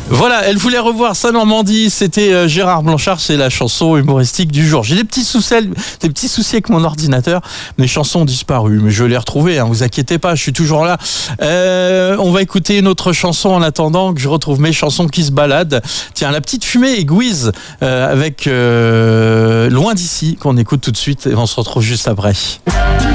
Voilà, elle voulait revoir sa Normandie. C'était Gérard Blanchard, c'est la chanson humoristique du jour. J'ai des petits soucis avec mon ordinateur. Mes chansons ont disparu, mais je les retrouver. Vous inquiétez pas, je suis toujours là. On va écouter une autre chanson en attendant que je retrouve mes chansons qui se baladent. Tiens, La Petite Fumée et Guiz avec Loin d'ici qu'on écoute tout de suite et on se retrouve juste après.